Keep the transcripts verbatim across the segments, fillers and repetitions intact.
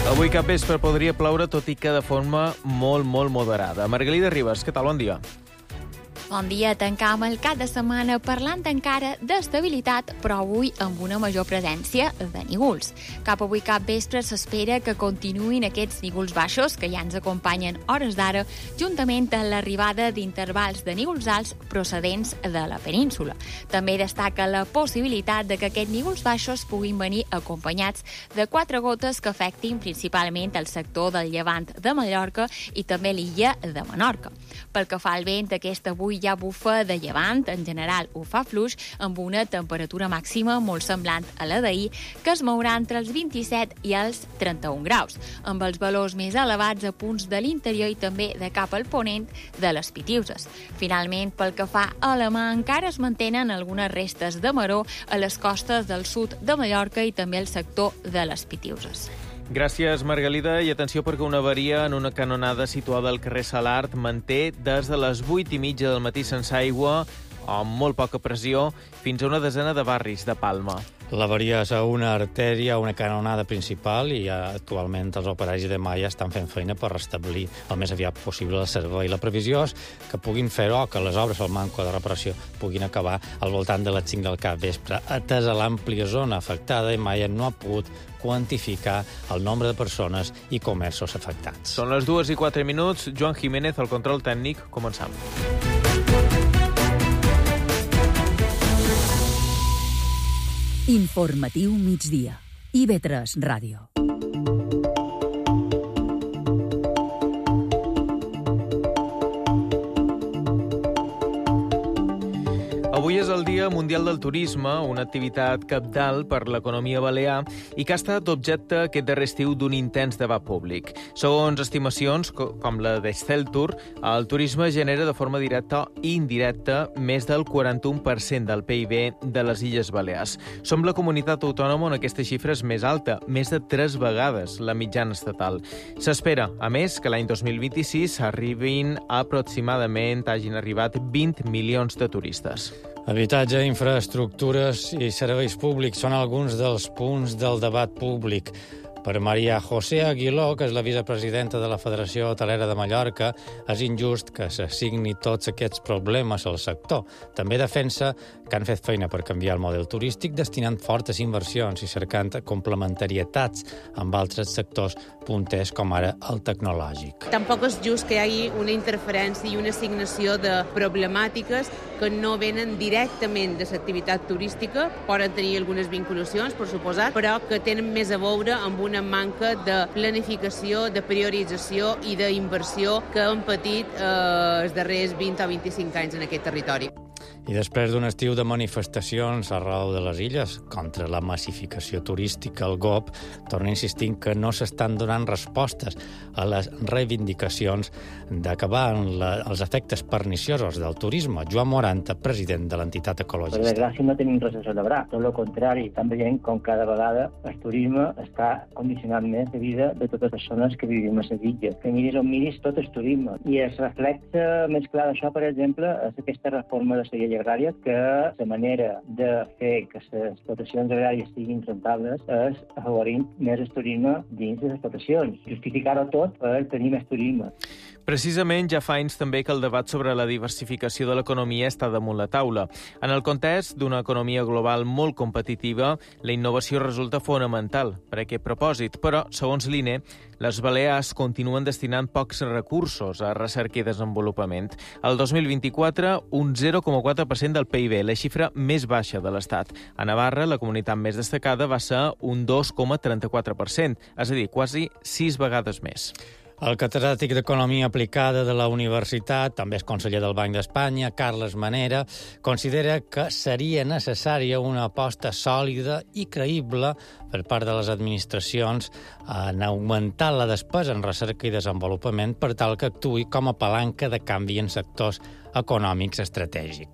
Avui cap vespre podria ploure, tot i que de forma molt, molt moderada. Margalida Ribas, què tal? Bon dia. Bon dia, tancam el cap de setmana parlant encara d'estabilitat, però avui amb una major presència de nígols. Cap avui cap vespre s'espera que continuïn aquests nígols baixos, que ja ens acompanyen hores d'ara, juntament amb l'arribada d'intervals de nígols alts procedents de la península. També destaca la possibilitat de que aquests nígols baixos puguin venir acompanyats de quatre gotes que afectin principalment el sector del llevant de Mallorca i també l'illa de Menorca. Pel que fa al vent, aquest avui ja bufa de llevant, en general ho fa fluix, amb una temperatura màxima molt semblant a la d'ahir, que es mourà entre els vint-i-set i els trenta-un graus, amb els valors més elevats a punts de l'interior i també de cap al ponent de les Pitiuses. Finalment, pel que fa a la mà, encara es mantenen algunes restes de maror a les costes del sud de Mallorca i també al sector de les Pitiuses. Gràcies, Margalida. I atenció perquè una avaria en una canonada situada al carrer Salart manté des de les vuit i mitja del matí sense aigua, amb molt poca pressió, fins a una desena de barris de Palma. L'avaria és a una artèria, una canonada principal, i actualment els operaris de Maia estan fent feina per restablir el més aviat possible el servei. La previsió és que puguin fer-ho, que les obres al manco de reparació puguin acabar al voltant de les cinc del capvespre. Atès a l'àmplia zona afectada, Maia no ha pogut quantificar el nombre de persones i comerços afectats. Són les dues i quatre minuts. Joan Jiménez, al control tècnic. Començam. Informatiu migdia. I ve tres Ràdio. Avui és el Dia Mundial del Turisme, una activitat cabdal per l'economia balear i que ha estat objecte aquest darrer estiu d'un intens debat públic. Segons estimacions, com la d'Exceltur, el turisme genera de forma directa i indirecta més del quaranta-u per cent del P I B de les Illes Balears. Som la comunitat autònoma on aquesta xifra és més alta, més de tres vegades la mitjana estatal. S'espera, a més, que l'any dos mil vint-i-sis arribin aproximadament, hagin arribat vint milions de turistes. Habitatge, infraestructures i serveis públics són alguns dels punts del debat públic. Per Maria José Aguiló, que és la vicepresidenta de la Federació Hotelera de Mallorca, és injust que s'assigni tots aquests problemes al sector. També defensa que han fet feina per canviar el model turístic, destinant fortes inversions i cercant complementarietats amb altres sectors punters, com ara el tecnològic. Tampoc és just que hi hagi una interferència i una assignació de problemàtiques que no venen directament de l'activitat turística, poden tenir algunes vinculacions, per suposat, però que tenen més a veure amb una manca de planificació, de priorització i d'inversió que han patit eh, els darrers vint o vint-i-cinc anys en aquest territori. I després d'un estiu de manifestacions arreu de les illes contra la massificació turística, el G O P torna insistint que no s'estan donant respostes a les reivindicacions d'acabar amb la, els efectes perniciosos del turisme. Joan Moranta, president de l'entitat ecologista. Per desgràcia no tenim res a celebrar, tot el contrari. Estan veient com cada vegada el turisme està condicionant més la vida de totes les persones que vivim a les illes. Que miris on miris, tot és turisme. I el reflexe més clar d'això, per exemple, és aquesta reforma de la llei agrària, que la manera de fer que les explotacions agràries siguin rentables és afavorint més el turisme dins les explotacions. Justificar-ho tot per tenir més turisme. Precisament ja fa anys també que el debat sobre la diversificació de l'economia està damunt la taula. En el context d'una economia global molt competitiva, la innovació resulta fonamental per a aquest propòsit, però, segons l'I N E, les Balears continuen destinant pocs recursos a recerca i desenvolupament. El dos mil vint-i-quatre, un zero coma quatre per cent del P I B, la xifra més baixa de l'Estat. A Navarra, la comunitat més destacada va ser un dos coma trenta-quatre per cent, és a dir, quasi sis vegades més. El catedràtic d'Economia Aplicada de la Universitat, també és conseller del Banc d'Espanya, Carles Manera, considera que seria necessària una aposta sòlida i creïble per part de les administracions en augmentar la despesa en recerca i desenvolupament per tal que actuï com a palanca de canvi en sectors econòmics estratègics.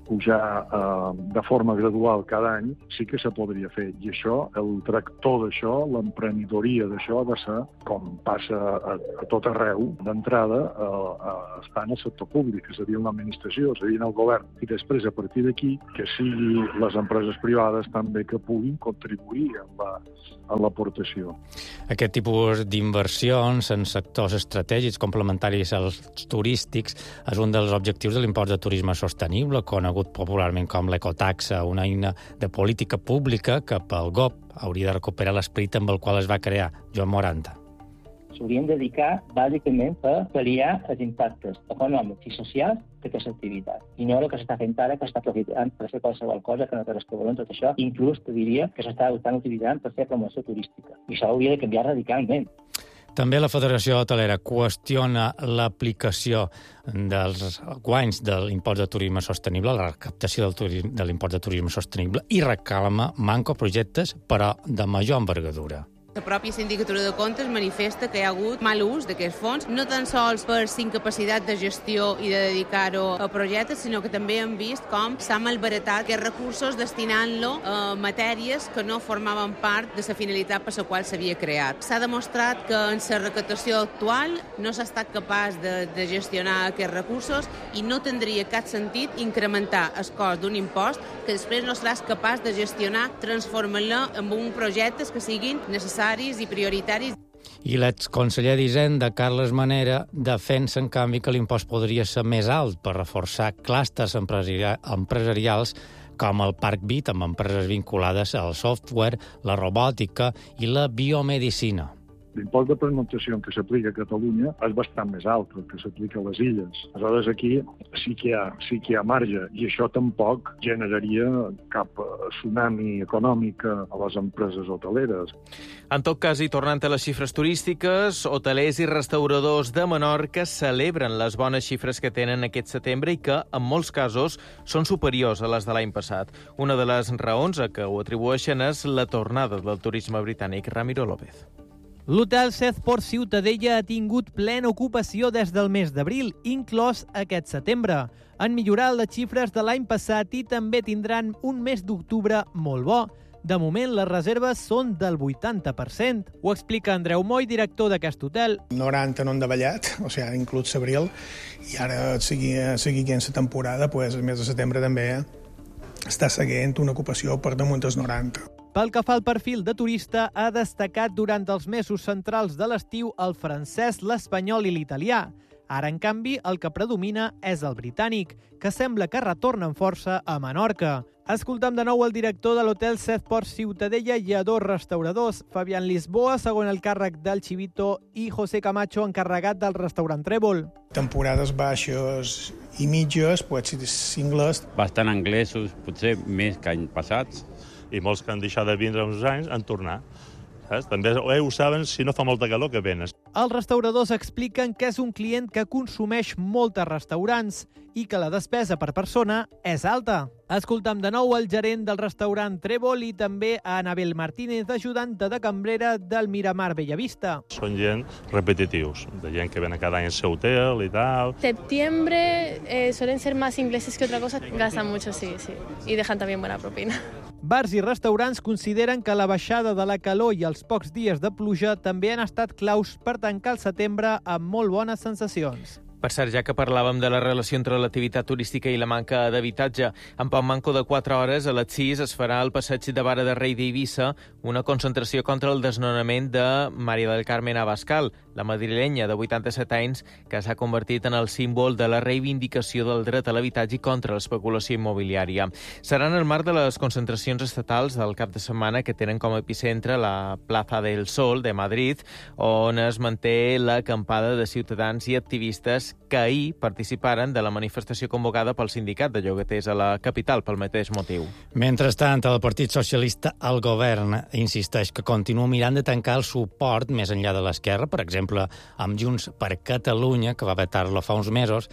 pujar eh, de forma gradual cada any, sí que se podria fer. I això, el tractor d'això, l'emprenedoria d'això ha de ser, com passa a, a tot arreu, d'entrada a, a estar en el sector públic, que seria l'administració, seria en el govern. I després, a partir d'aquí, que sigui les empreses privades també que puguin contribuir en la, en l'aportació. Aquest tipus d'inversions en sectors estratègics complementaris als turístics és un dels objectius de l'impost de turisme sostenible, conegut popularment com l'ecotaxa, una eina de política pública que pel G O P hauria de recuperar l'esperit amb el qual es va crear. Joan Moranta. S'haurien de dedicar bàsicament a pal·liar els impactes econòmics i socials d'aquesta activitat. I no el que s'està fent ara, que està aprofitant per fer qualsevol cosa, que no té res que veure amb tot això, inclús te diria que s'està utilitzant per fer promoció turística. I això hauria de canviar radicalment. També la Federació Hotelera qüestiona l'aplicació dels guanys de l'impost de turisme sostenible, la recaptació del turisme, de l'impost de turisme sostenible, i reclama manco projectes, però de major envergadura. La pròpia Sindicatura de Comptes manifesta que hi ha hagut mal ús d'aquests fons, no tan sols per incapacitat de gestió i de dedicar-ho a projectes, sinó que també hem vist com s'ha malbaratat aquests recursos destinant-lo a matèries que no formaven part de la finalitat per la qual s'havia creat. S'ha demostrat que en la recaptació actual no s'ha estat capaç de, de gestionar aquests recursos i no tindria cap sentit incrementar el cost d'un impost que després no seràs capaç de gestionar, transformant-lo en un projectes que siguin necessaris i prioritaris. I l'exconseller d'Hisenda, Carles Manera, defensa, en canvi, que l'impost podria ser més alt per reforçar clústers empresarials com el Parc Bit, amb empreses vinculades al software, la robòtica i la biomedicina. L'impost de pernoctació que s'aplica a Catalunya és bastant més alt que el que s'aplica a les illes. Aleshores, aquí sí que hi ha, sí que hi ha marge, i això tampoc generaria cap tsunami econòmic a les empreses hoteleres. En tot cas, i tornant a les xifres turístiques, hotelers i restauradors de Menorca celebren les bones xifres que tenen aquest setembre i que, en molts casos, són superiors a les de l'any passat. Una de les raons a què ho atribueixen és la tornada del turisme britànic. Ramiro López. L'hotel Southport Ciutadella ha tingut plena ocupació des del mes d'abril, inclòs aquest setembre. Han millorat les xifres de l'any passat i també tindran un mes d'octubre molt bo. De moment, les reserves són del vuitanta per cent. Ho explica Andreu Moy, director d'aquest hotel. noranta no han davallat, o sigui, inclús l'abril, i ara, sigui, sigui aquesta temporada, pues, el mes de setembre també està seguint una ocupació per damunt dels noranta. Pel que fa al perfil de turista, ha destacat durant els mesos centrals de l'estiu el francès, l'espanyol i l'italià. Ara, en canvi, el que predomina és el britànic, que sembla que retorna amb força a Menorca. Escoltam de nou el director de l'hotel Southport Ciutadella i a dos restauradors, Fabián Lisboa, segon el càrrec del Chivito, i José Camacho, encarregat del restaurant Trèvol. Temporades baixes i mitges, pot ser singles. Bastant anglesos, potser més que anys passats. I molts que han deixat de vindre uns anys han tornat. Saps? També eh, ho saben si no fa molta calor que venen. Els restauradors expliquen que és un client que consumeix moltes restaurants i que la despesa per persona és alta. Escoltam de nou el gerent del restaurant Trèvol i també a Anabel Martínez, ajudanta de cambrera del Miramar Bellavista. Són gent repetitius, de gent que ven cada any al seu hotel i tal. Septiembre eh, suelen ser más ingleses que otra cosa. Gastan mucho, sí, sí. Y dejan también buena propina. Bars i restaurants consideren que la baixada de la calor i els pocs dies de pluja també han estat claus per tancar el setembre amb molt bones sensacions. Per cert, ja que parlàvem de la relació entre l'activitat turística i la manca d'habitatge, en poc manco de quatre hores, a les sis, es farà al passeig de Vara de Rei d'Eivissa una concentració contra el desnonament de Maria del Carmen Abascal, la madrilenya de vuitanta-set anys, que s'ha convertit en el símbol de la reivindicació del dret a l'habitatge i contra l'especulació immobiliària. Serà en el marc de les concentracions estatals del cap de setmana que tenen com a epicentre la Plaza del Sol de Madrid, on es manté l'acampada de ciutadans i activistes que ahir participaren de la manifestació convocada pel sindicat de llogaters a la capital pel mateix motiu. Mentrestant, el Partit Socialista al govern insisteix que continua mirant de tancar el suport més enllà de l'esquerra, per exemple, amb Junts per Catalunya, que va vetar-lo fa uns mesos.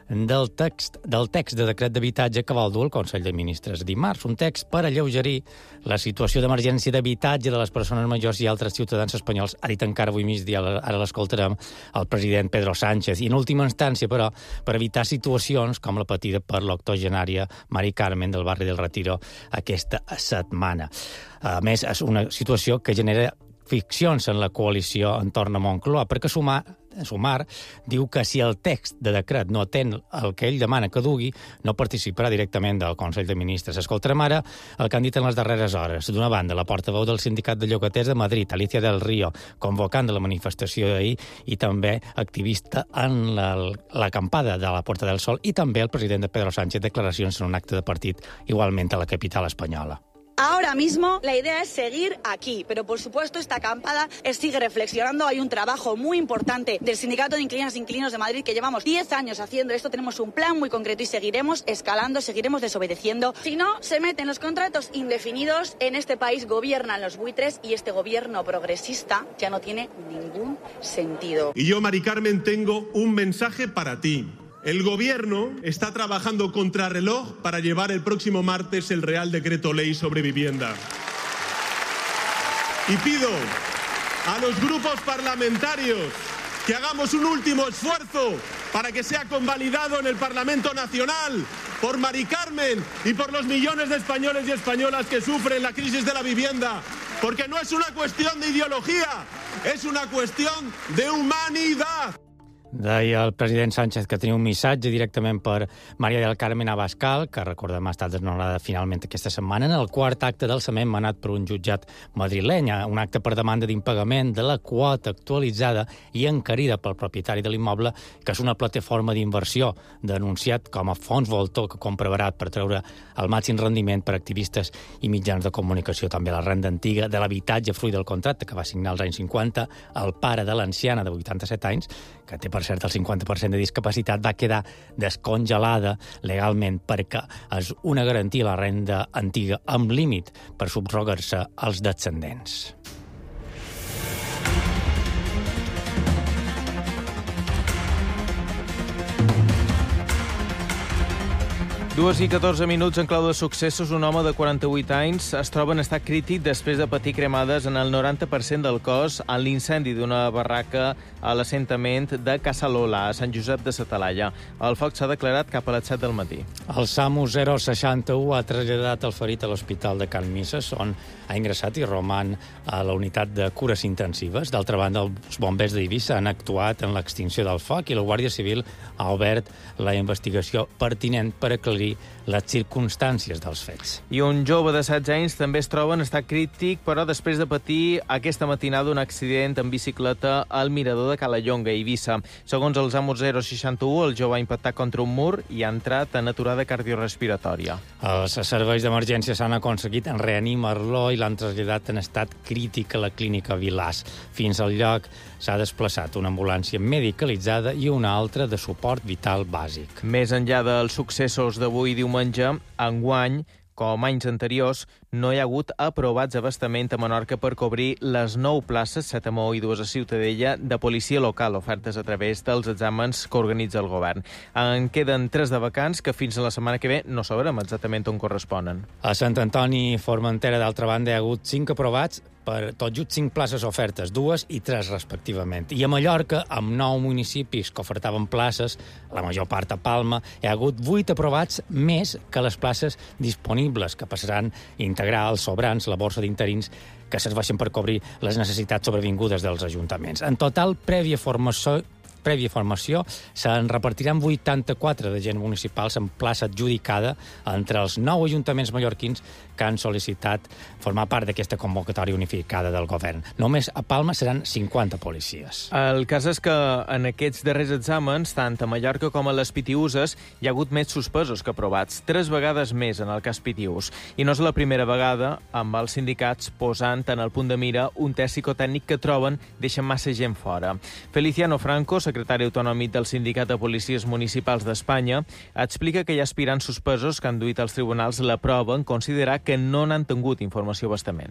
del text, del text de decret d'habitatge que vol dur el Consell de Ministres dimarts. Un text per alleugerir la situació d'emergència d'habitatge de les persones majors i altres ciutadans espanyols. Ha dit encara avui migdia, ara l'escoltarem, el president Pedro Sánchez. I en última instància, però, per evitar situacions com la patida per l'octogenària Mari Carmen del barri del Retiro aquesta setmana. A més, és una situació que genera ficcions en la coalició entorn a Moncloa, perquè Sumar, Sumar diu que si el text de decret no atén el que ell demana que dugui, no participarà directament del Consell de Ministres. Escoltarem ara el que han dit en les darreres hores. D'una banda, la portaveu del Sindicat de Llogaters de Madrid, Alicia del Río, convocant de la manifestació d'ahir, i també activista en la, l'acampada de la Puerta del Sol, i també el president de Pedro Sánchez, declaracions en un acte de partit igualment a la capital espanyola. Ahora mismo la idea es seguir aquí, pero por supuesto esta acampada sigue reflexionando. Hay un trabajo muy importante del Sindicato de Inquilinas e Inquilinos de Madrid que llevamos diez años haciendo esto, tenemos un plan muy concreto y seguiremos escalando, seguiremos desobedeciendo. Si no, se meten los contratos indefinidos. En este país gobiernan los buitres y este gobierno progresista ya no tiene ningún sentido. Y yo, Mari Carmen, tengo un mensaje para ti. El Gobierno está trabajando contrarreloj para llevar el próximo martes el Real Decreto Ley sobre vivienda. Y pido a los grupos parlamentarios que hagamos un último esfuerzo para que sea convalidado en el Parlamento Nacional por Mari Carmen y por los millones de españoles y españolas que sufren la crisis de la vivienda. Porque no es una cuestión de ideología, es una cuestión de humanidad. Deia el president Sánchez que tenia un missatge directament per Maria del Carmen Abascal, que recordem ha estat desnonada finalment aquesta setmana, en el quart acte d'alçament manat per un jutjat madrileny, un acte per demanda d'impagament de la quota actualitzada i encarida pel propietari de l'immoble, que és una plataforma d'inversió denunciat com a fons voltor que compra barat per treure el màxim rendiment per activistes i mitjans de comunicació. També la renda antiga de l'habitatge fruit del contracte que va signar als anys cinquanta el pare de l'anciana de vuitanta-set anys, que té per cert el cinquanta per cent de discapacitat, va quedar descongelada legalment perquè és una garantia la renda antiga amb límit per subrogar-se als descendents. Dues i catorze minuts en clau de successos. Un home de quaranta-vuit anys es troba en estat crític després de patir cremades en el noranta per cent del cos en l'incendi d'una barraca a l'assentament de Casalola, a Sant Josep de sa Talaia. El foc s'ha declarat cap a les set del matí. El SAMU zero seixanta-u ha traslladat el ferit a l'Hospital de Can Misses, on ha ingressat i roman a la unitat de cures intensives. D'altra banda, els bombers d'Eivissa han actuat en l'extinció del foc i la Guàrdia Civil ha obert la investigació pertinent per aclarir les circumstàncies dels fets. I un jove de setze anys també es troba en estat crític, però després de patir aquesta matinada un accident en bicicleta al mirador de Calallonga, a Eivissa. Segons el SAMU zero seixanta-u, el jove ha impactat contra un mur i ha entrat en aturada cardiorrespiratòria. Els serveis d'emergència s'han aconseguit reanimar-lo i l'han traslladat en estat crític a la clínica Vilàs. Fins al lloc s'ha desplaçat una ambulància medicalitzada i una altra de suport vital bàsic. Més enllà dels successos d'avui diumenge, enguany, com anys anteriors, no hi ha hagut aprovats abastament a Menorca per cobrir les nou places, set a Maó i dues a Ciutadella, de policia local, ofertes a través dels exàmens que organitza el govern. En queden tres de vacants que fins a la setmana que ve no sabrem exactament on corresponen. A Sant Antoni i Formentera, d'altra banda, hi ha hagut cinc aprovats per tot just cinc places ofertes, dues i tres respectivament. I a Mallorca, amb nou municipis que ofertaven places, la major part a Palma, hi ha hagut vuit aprovats més que les places disponibles, que passaran a integrar els sobrants, la borsa d'interins, que serveixen per cobrir les necessitats sobrevingudes dels ajuntaments. En total, prèvia formació prèvia formació, se'n repartiran vuitanta-quatre d'agents municipals en plaça adjudicada entre els nou ajuntaments mallorquins que han sol·licitat formar part d'aquesta convocatòria unificada del govern. Només a Palma seran cinquanta policies. El cas és que en aquests darrers exàmens, tant a Mallorca com a les Pitiüses, hi ha hagut més suspesos que aprovats, tres vegades més en el cas Pitiús. I no és la primera vegada amb els sindicats posant en el punt de mira un test psicotècnic que troben deixa massa gent fora. Feliciano Franco, secretari autonòmic del Sindicat de Policies Municipals d'Espanya, explica que hi ha aspirants suspesos que han duit als tribunals la prova en considerar que no n'han tingut informació bastament.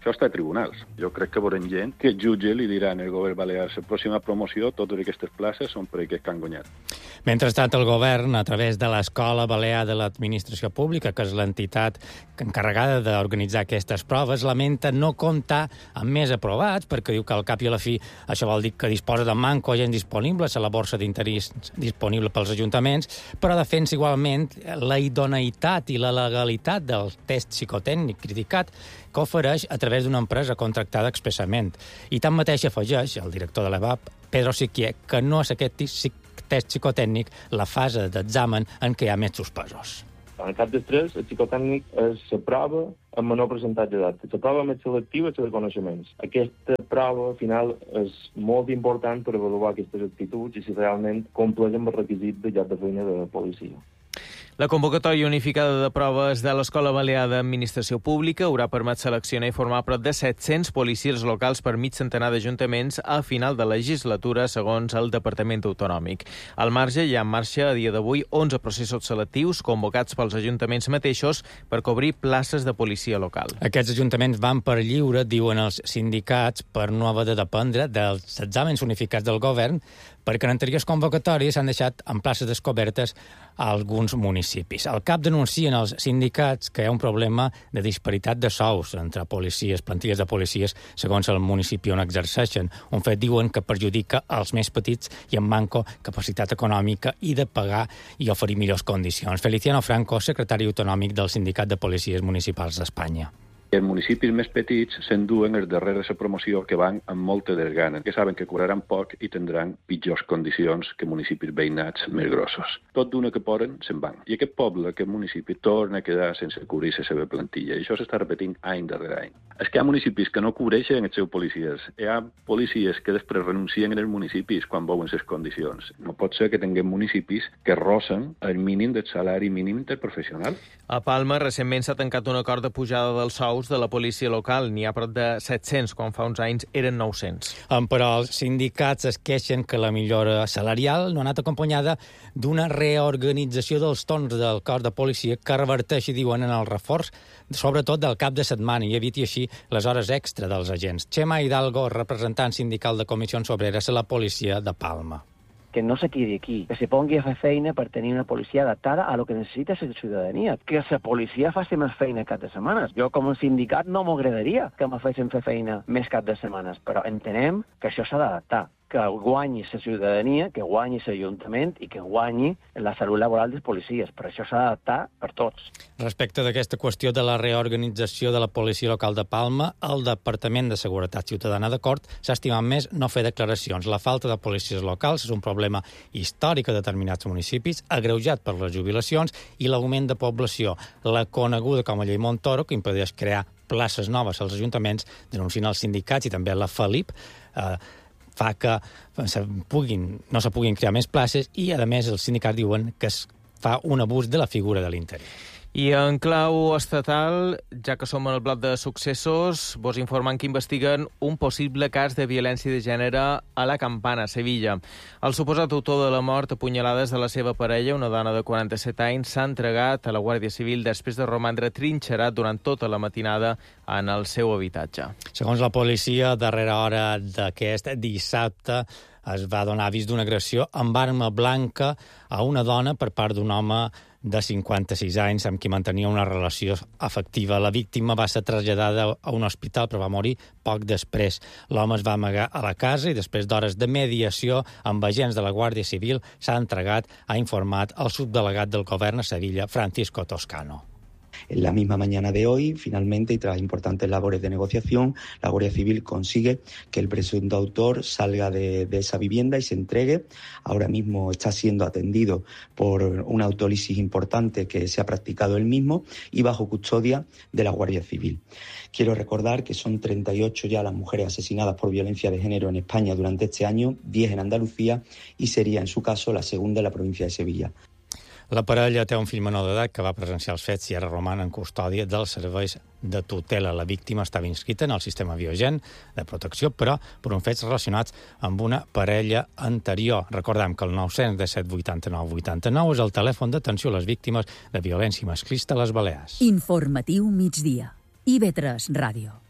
Això està a tribunals. Jo crec que veurem gent que el jutge li diran al govern balear la pròxima promoció, totes aquestes places són per aquests que han guanyat. Mentrestant, el govern, a través de l'Escola Balear de l'Administració Pública, que és l'entitat encarregada d'organitzar aquestes proves, lamenta no comptar amb més aprovats, perquè diu que al cap i a la fi això vol dir que disposa de manco gent disponible, a la borsa d'interès disponible pels ajuntaments, però defensa igualment la idoneïtat i la legalitat del test psicotècnic criticat que ofereix a través d'una empresa contractada expressament. I tanmateix afegeix el director de l'E B A P, Pedro Siquier, que no és aquest test psicotècnic la fase d'examen en què hi ha més suspesos. En el cap dels tres, el psicotècnic és la prova amb menor percentatge d'actes. La prova més selectiva és la de coneixements. Aquesta prova, al final, és molt important per avaluar aquestes actituds i si realment compleix amb el requisit de lloc de feina de policia. La convocatòria unificada de proves de l'Escola Balear d'Administració Pública haurà permès seleccionar i formar prop de set-cents policies locals per mig centenar d'ajuntaments a final de legislatura, segons el Departament Autonòmic. Al marge hi ha en marxa a dia d'avui onze processos selectius convocats pels ajuntaments mateixos per cobrir places de policia local. Aquests ajuntaments van per lliure, diuen els sindicats, per no haver de dependre dels exàmens unificats del govern, perquè en anteriors convocatòries s'han deixat en places descobertes a alguns municipis. Al cap denuncien els sindicats que hi ha un problema de disparitat de sous entre policies, plantilles de policies, segons el municipi on exerceixen. Un fet, diuen, que perjudica els més petits i amb manco capacitat econòmica i de pagar i oferir millors condicions. Feliciano Franco, secretari autonòmic del Sindicat de Policies Municipals d'Espanya. Els municipis més petits s'enduen els darrers de la promoció que van amb molta desgana, que saben que cobraran poc i tindran pitjors condicions que municipis veïnats més grossos. Tot d'una que poden, se'n van. I aquest poble, aquest municipi, torna a quedar sense cobrir la seva plantilla. I això s'està repetint any darrere any. És que hi ha municipis que no cobreixen els seus policies. Hi ha policies que després renuncien en els municipis quan veuen les condicions. No pot ser que tinguem municipis que rossen el mínim del salari mínim interprofessional. A Palma, recentment s'ha tancat un acord de pujada dels sous de la policia local. N'hi ha prop de set-cents, quan fa uns anys eren nou-cents. Però els sindicats es queixen que la millora salarial no ha anat acompanyada d'una reorganització dels torns del cos de policia que reverteixi, diuen, en el reforç, sobretot del cap de setmana, i eviti així les hores extra dels agents. Xema Hidalgo, representant sindical de Comissions Obreres a la policia de Palma. Que no se quedi aquí, que se pongui a fer feina per tenir una policia adaptada a lo que necessita la ciutadania, que la policia faci més feina cap de setmanes. Jo, com a sindicat, no m'agradaria que me fessin fer feina més cap de setmanes, però entenem que això s'ha d'adaptar, que guanyi la ciutadania, que guanyi l'Ajuntament i que guanyi la salut laboral dels policies. Per això s'ha d'adaptar per tots. Respecte d'aquesta qüestió de la reorganització de la policia local de Palma, el Departament de Seguretat Ciutadana d'acord s'ha estimat més no fer declaracions. La falta de policies locals és un problema històric a determinats municipis, agreujat per les jubilacions i l'augment de població, la coneguda com a llei Montoro, que impedeix crear places noves als ajuntaments, denuncien els sindicats i també la Felip, eh, fa que se puguin, no se puguin crear més places i, a més, els sindicats diuen que es fa un abús de la figura de l'interior. I en clau estatal, ja que som en el bloc de successos, vos informen que investiguen un possible cas de violència de gènere a la Campana, a Sevilla. El suposat autor de la mort a punyalades de la seva parella, una dona de quaranta-set anys, s'ha entregat a la Guàrdia Civil després de romandre trinxerat durant tota la matinada en el seu habitatge. Segons la policia, a darrera hora d'aquest dissabte es va donar avís d'una agressió amb arma blanca a una dona per part d'un home de cinquanta-sis anys amb qui mantenia una relació afectiva. La víctima va ser traslladada a un hospital però va morir poc després. L'home es va amagar a la casa i després d'hores de mediació amb agents de la Guàrdia Civil s'ha entregat, ha informat el subdelegat del govern a Sevilla, Francisco Toscano. En la misma mañana de hoy, finalmente, y tras importantes labores de negociación, la Guardia Civil consigue que el presunto autor salga de, de esa vivienda y se entregue. Ahora mismo está siendo atendido por una autólisis importante que se ha practicado él mismo y bajo custodia de la Guardia Civil. Quiero recordar que son treinta y ocho ya las mujeres asesinadas por violencia de género en España durante este año, diez en Andalucía y sería, en su caso, la segunda en la provincia de Sevilla. La parella té un fill menor d'edat que va presenciar els fets i ara roman en custòdia dels serveis de tutela. La víctima estava inscrita en el sistema Biogen de protecció, però per uns fets relacionats amb una parella anterior. Recordem que el nou-cents disset vuitanta-nou vuitanta-nou és el telèfon d'atenció a les víctimes de violència masclista a les Balears. Informatiu migdia. I V tres Ràdio.